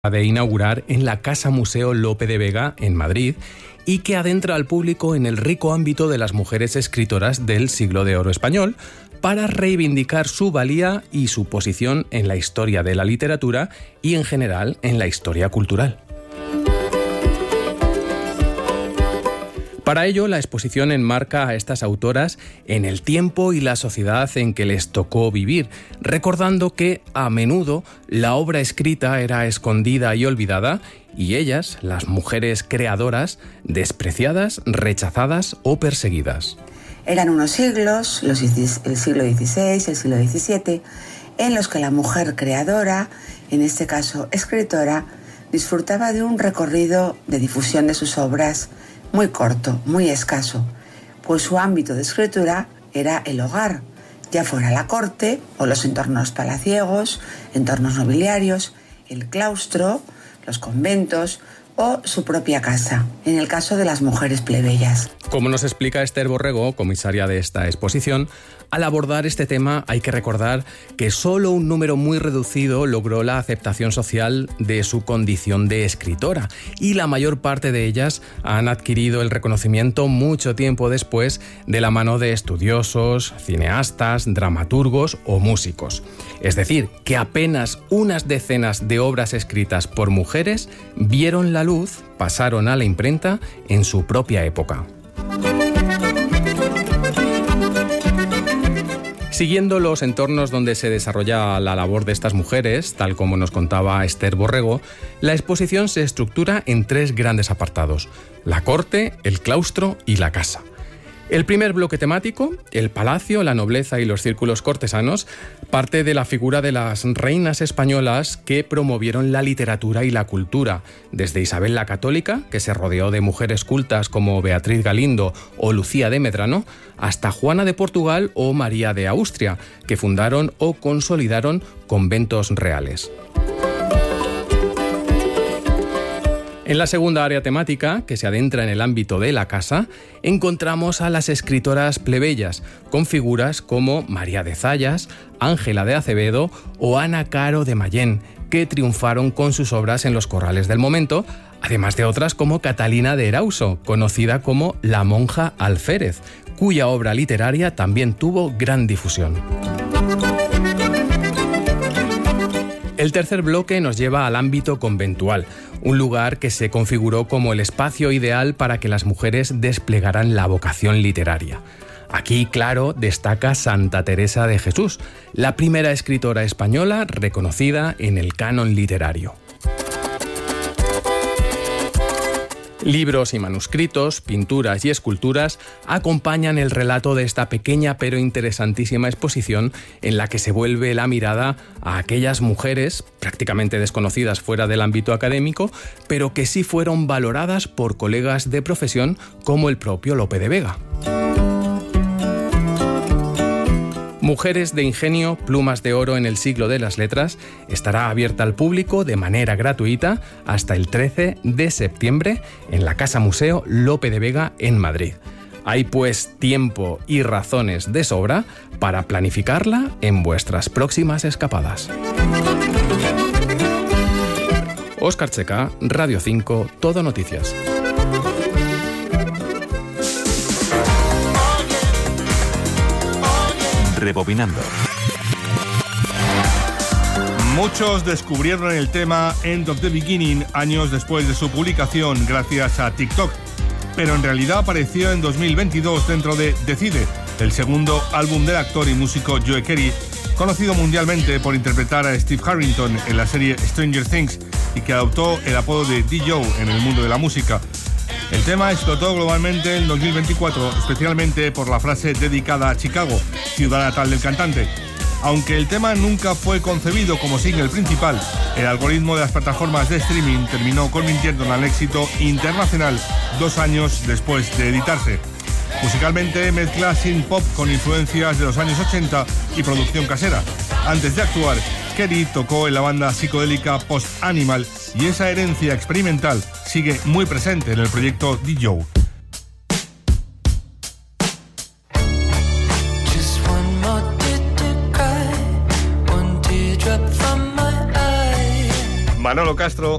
de inaugurar en la Casa Museo Lope de Vega, en Madrid, y que adentra al público en el rico ámbito de las mujeres escritoras del siglo de oro español, para reivindicar su valía y su posición en la historia de la literatura y, en general, en la historia cultural. Para ello, la exposición enmarca a estas autoras en el tiempo y la sociedad en que les tocó vivir, recordando que, a menudo, la obra escrita era escondida y olvidada, y ellas, las mujeres creadoras, despreciadas, rechazadas o perseguidas. Eran unos siglos, el siglo XVI, el siglo XVII, en los que la mujer creadora, en este caso escritora, disfrutaba de un recorrido de difusión de sus obras muy corto, muy escaso, pues su ámbito de escritura era el hogar, ya fuera la corte o los entornos palaciegos, entornos nobiliarios, el claustro, los conventos o su propia casa, en el caso de las mujeres plebeyas. Como nos explica Esther Borrego, comisaria de esta exposición, al abordar este tema hay que recordar que solo un número muy reducido logró la aceptación social de su condición de escritora, y la mayor parte de ellas han adquirido el reconocimiento mucho tiempo después de la mano de estudiosos, cineastas, dramaturgos o músicos. Es decir, que apenas unas decenas de obras escritas por mujeres vieron la luz, pasaron a la imprenta en su propia época. Siguiendo los entornos donde se desarrolla la labor de estas mujeres, tal como nos contaba Esther Borrego, la exposición se estructura en 3 grandes apartados: la corte, el claustro y la casa. El primer bloque temático, el palacio, la nobleza y los círculos cortesanos, parte de la figura de las reinas españolas que promovieron la literatura y la cultura, desde Isabel la Católica, que se rodeó de mujeres cultas como Beatriz Galindo o Lucía de Medrano, hasta Juana de Portugal o María de Austria, que fundaron o consolidaron conventos reales. En la segunda área temática, que se adentra en el ámbito de la casa, encontramos a las escritoras plebeyas, con figuras como María de Zayas, Ángela de Acevedo o Ana Caro de Mayén, que triunfaron con sus obras en los corrales del momento, además de otras como Catalina de Erauso, conocida como la monja alférez, cuya obra literaria también tuvo gran difusión. El tercer bloque nos lleva al ámbito conventual, un lugar que se configuró como el espacio ideal para que las mujeres desplegaran la vocación literaria. Aquí, claro, destaca Santa Teresa de Jesús, la primera escritora española reconocida en el canon literario. Libros y manuscritos, pinturas y esculturas acompañan el relato de esta pequeña pero interesantísima exposición, en la que se vuelve la mirada a aquellas mujeres prácticamente desconocidas fuera del ámbito académico, pero que sí fueron valoradas por colegas de profesión como el propio Lope de Vega. Mujeres de ingenio, plumas de oro en el siglo de las letras estará abierta al público de manera gratuita hasta el 13 de septiembre en la Casa Museo Lope de Vega en Madrid. Hay pues tiempo y razones de sobra para planificarla en vuestras próximas escapadas. Óscar Checa, Radio 5, Todo Noticias. Rebobinando. Muchos descubrieron el tema End of the Beginning años después de su publicación gracias a TikTok, pero en realidad apareció en 2022 dentro de Decide, el segundo álbum del actor y músico Joe Carey, conocido mundialmente por interpretar a Steve Harrington en la serie Stranger Things y que adoptó el apodo de D-Joe en el mundo de la música. El tema explotó globalmente en 2024, especialmente por la frase dedicada a Chicago, ciudad natal del cantante. Aunque el tema nunca fue concebido como single principal, el algoritmo de las plataformas de streaming terminó convirtiéndolo en éxito internacional 2 años después de editarse. Musicalmente mezcla synth pop con influencias de los años 80 y producción casera. Antes de actuar, Carey tocó en la banda psicodélica Post Animal y esa herencia experimental sigue muy presente en el proyecto D-Joe. Manolo Castro.